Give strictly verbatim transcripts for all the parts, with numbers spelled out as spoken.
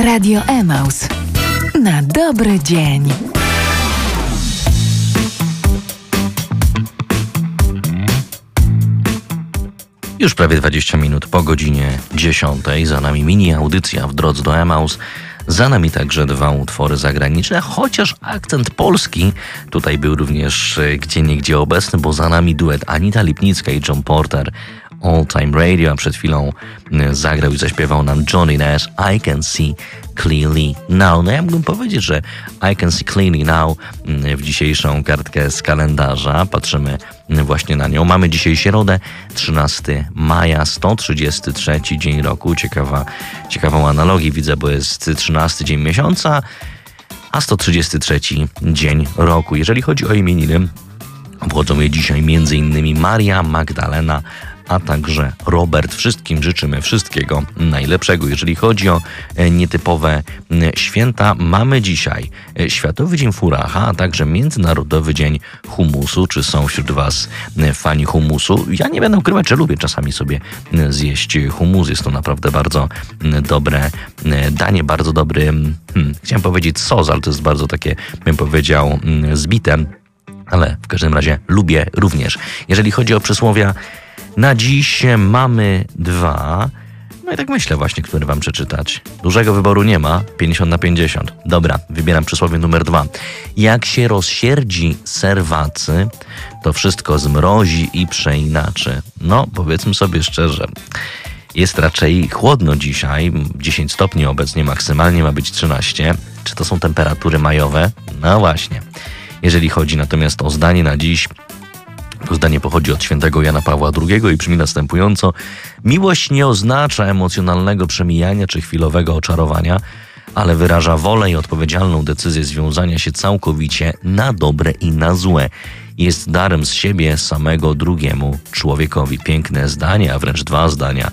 Radio Emaus. Na dobry dzień. Już prawie dwadzieścia minut po godzinie dziesiątej. Za nami mini audycja w drodze do Emaus. Za nami także dwa utwory zagraniczne, chociaż akcent polski tutaj był również gdzieniegdzie obecny, bo za nami duet Anita Lipnicka i John Porter, All Time Radio, a przed chwilą zagrał i zaśpiewał nam Johnny Nash, I Can See Clearly Now. No ja mógłbym powiedzieć, że I Can See Clearly Now w dzisiejszą kartkę z kalendarza. Patrzymy właśnie na nią. Mamy dzisiaj środę, trzynastego maja, sto trzydziesty trzeci dzień roku. Ciekawa, ciekawą analogię widzę, bo jest trzynasty dzień miesiąca, a sto trzydziesty trzeci dzień roku. Jeżeli chodzi o imieniny, obchodzą je dzisiaj między innymi Maria, Magdalena, a także Robert. Wszystkim życzymy wszystkiego najlepszego. Jeżeli chodzi o nietypowe święta, mamy dzisiaj Światowy Dzień Furacha, a także Międzynarodowy Dzień Humusu. Czy są wśród Was fani humusu? Ja nie będę ukrywać, że lubię czasami sobie zjeść humus. Jest to naprawdę bardzo dobre danie, bardzo dobry, hmm, chciałem powiedzieć sos, ale to jest bardzo takie, bym powiedział, zbite. Ale w każdym razie lubię również. Jeżeli chodzi o przysłowia, na dziś mamy dwa. No i tak myślę właśnie, który wam przeczytać. Dużego wyboru nie ma. pięćdziesiąt na pięćdziesiąt. Dobra, wybieram przysłowie numer dwa. Jak się rozsierdzi serwacy, to wszystko zmrozi i przeinaczy. No, powiedzmy sobie szczerze, jest raczej chłodno dzisiaj. dziesięć stopni obecnie, maksymalnie ma być trzynaście. Czy to są temperatury majowe? No właśnie. Jeżeli chodzi natomiast o zdanie na dziś, to zdanie pochodzi od świętego Jana Pawła drugiego i brzmi następująco. Miłość nie oznacza emocjonalnego przemijania czy chwilowego oczarowania, ale wyraża wolę i odpowiedzialną decyzję związania się całkowicie na dobre i na złe. Jest darem z siebie samego drugiemu człowiekowi. Piękne zdanie, a wręcz dwa zdania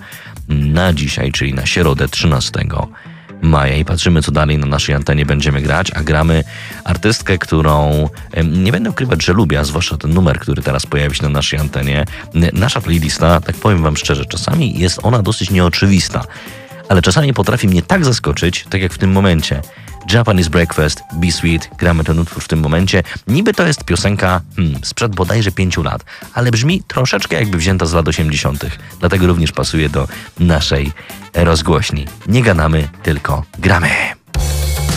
na dzisiaj, czyli na środę trzynastego maja. I patrzymy, co dalej na naszej antenie będziemy grać, a gramy artystkę, którą nie będę ukrywać, że lubię, a zwłaszcza ten numer, który teraz pojawi się na naszej antenie. Nasza playlista, tak powiem wam szczerze, czasami jest ona dosyć nieoczywista, ale czasami potrafi mnie tak zaskoczyć, tak jak w tym momencie. Japanese Breakfast, Be Sweet, gramy ten utwór w tym momencie. Niby to jest piosenka hmm, sprzed bodajże pięciu lat, ale brzmi troszeczkę jakby wzięta z lat osiemdziesiątych. Dlatego również pasuje do naszej rozgłośni. Nie gadamy, tylko gramy.